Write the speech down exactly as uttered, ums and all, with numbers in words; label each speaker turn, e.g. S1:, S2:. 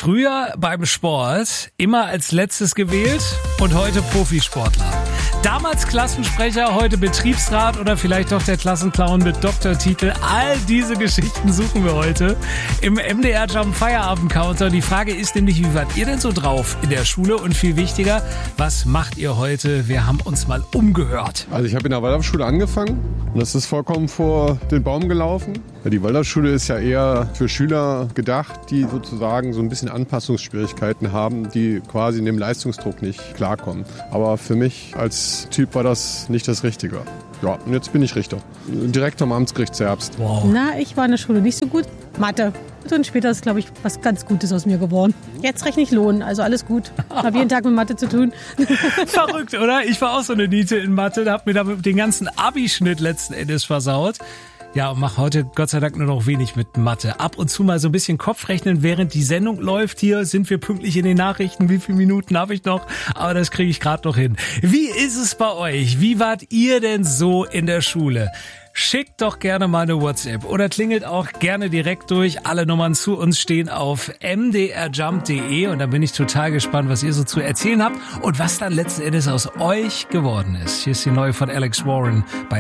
S1: Früher beim Sport immer als letztes gewählt und heute Profisportler. Damals Klassensprecher, heute Betriebsrat oder vielleicht doch der Klassenclown mit Doktortitel. All diese Geschichten suchen wir heute im M D R Jump Feierabend Counter. Die Frage ist nämlich, wie wart ihr denn so drauf in der Schule? Und viel wichtiger, was macht ihr heute? Wir haben uns mal umgehört.
S2: Also ich habe in der Waldorfschule angefangen und das ist vollkommen vor den Baum gelaufen. Die Waldorfschule ist ja eher für Schüler gedacht, die sozusagen so ein bisschen Anpassungsschwierigkeiten haben, die quasi in dem Leistungsdruck nicht klarkommen. Aber für mich als Typ war das nicht das Richtige. Ja, und jetzt bin ich Richter. Direkt am Amtsgericht Zerbst.
S3: Wow. Na, ich war in der Schule nicht so gut. Mathe. Und später ist, glaube ich, was ganz Gutes aus mir geworden. Jetzt rechne ich Lohn, also alles gut. Habe jeden Tag mit Mathe zu tun.
S1: Verrückt, oder? Ich war auch so eine Niete in Mathe, habe mir damit den ganzen Abischnitt letzten Endes versaut. Ja, und mache heute Gott sei Dank nur noch wenig mit Mathe. Ab und zu mal so ein bisschen Kopfrechnen, während die Sendung läuft. Hier sind wir pünktlich in den Nachrichten. Wie viele Minuten habe ich noch? Aber das kriege ich gerade noch hin. Wie ist es bei euch? Wie wart ihr denn so in der Schule? Schickt doch gerne mal eine WhatsApp oder klingelt auch gerne direkt durch. Alle Nummern zu uns stehen auf m d r jump punkt d e und da bin ich total gespannt, was ihr so zu erzählen habt und was dann letzten Endes aus euch geworden ist. Hier ist die neue von Alex Warren bei